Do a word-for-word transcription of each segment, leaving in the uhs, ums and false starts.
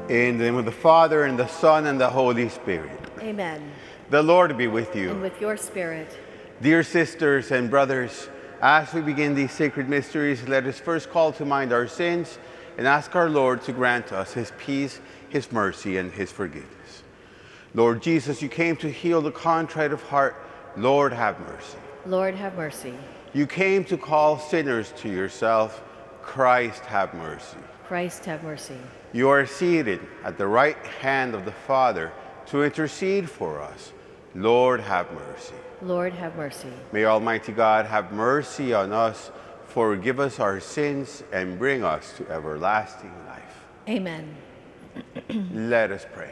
In the name of the Father, and the Son, and the Holy Spirit. Amen. The Lord be with you. And with your spirit. Dear sisters and brothers, as we begin these sacred mysteries, let us first call to mind our sins and ask our Lord to grant us his peace, his mercy, and his forgiveness. Lord Jesus, you came to heal the contrite of heart. Lord, have mercy. Lord, have mercy. You came to call sinners to yourself. Christ, have mercy. Christ, have mercy. You are seated at the right hand of the Father to intercede for us. Lord, have mercy. Lord, have mercy. May Almighty God have mercy on us, forgive us our sins, and bring us to everlasting life. Amen. Let us pray.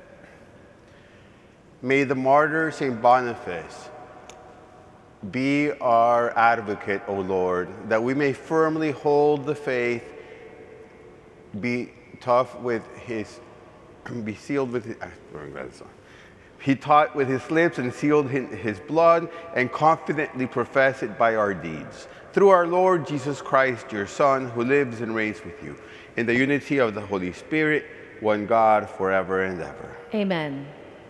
May the martyr Saint Boniface be our advocate, O Lord, that we may firmly hold the faith, be tough with his, be sealed with his, he taught with his lips and sealed in his blood, and confidently profess it by our deeds. Through our Lord Jesus Christ, your Son, who lives and reigns with you, in the unity of the Holy Spirit, one God, forever and ever. Amen.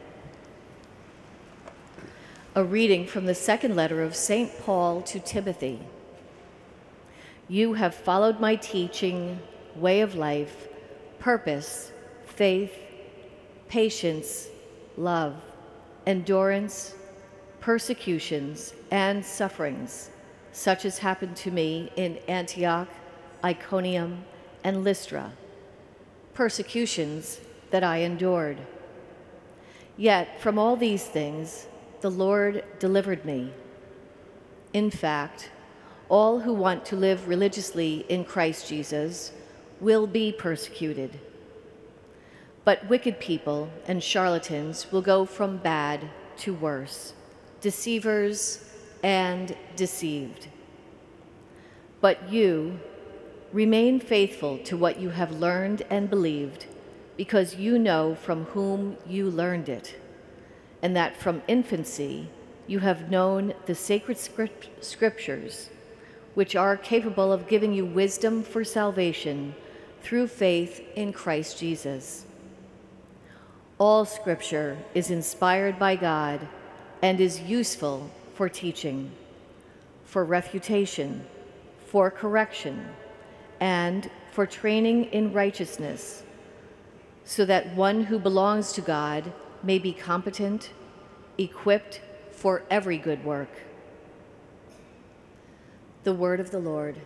A reading from the second letter of Saint Paul to Timothy. You have followed my teaching, way of life, purpose, faith, patience, love, endurance, persecutions, and sufferings, such as happened to me in Antioch, Iconium, and Lystra, persecutions that I endured. Yet from all these things the Lord delivered me. In fact, all who want to live religiously in Christ Jesus will be persecuted. But wicked people and charlatans will go from bad to worse, deceivers and deceived. But you remain faithful to what you have learned and believed, because you know from whom you learned it, and that from infancy you have known the sacred script scriptures, which are capable of giving you wisdom for salvation through faith in Christ Jesus. All Scripture is inspired by God and is useful for teaching, for refutation, for correction, and for training in righteousness, so that one who belongs to God may be competent, equipped for every good work. The word of the Lord.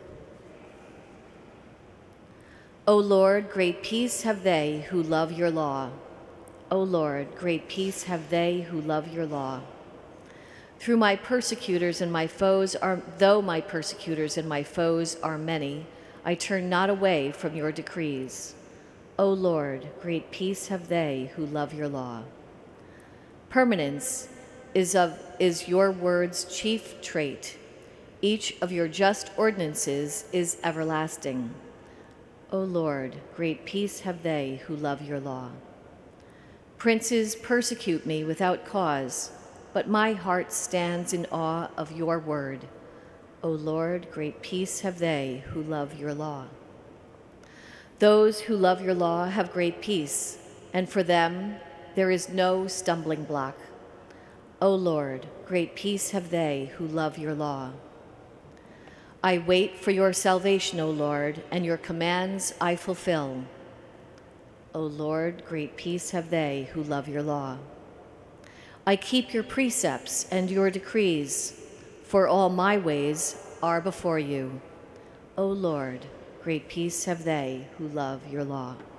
O Lord, great peace have they who love your law. O Lord, great peace have they who love your law. Through my persecutors and my foes are, though my persecutors and my foes are many, I turn not away from your decrees. O Lord, great peace have they who love your law. Permanence is, of, is your word's chief trait. Each of your just ordinances is everlasting. O Lord, great peace have they who love your law. Princes persecute me without cause, but my heart stands in awe of your word. O Lord, great peace have they who love your law. Those who love your law have great peace, and for them there is no stumbling block. O Lord, great peace have they who love your law. I wait for your salvation, O Lord, and your commands I fulfill. O Lord, great peace have they who love your law. I keep your precepts and your decrees, for all my ways are before you. O Lord, great peace have they who love your law.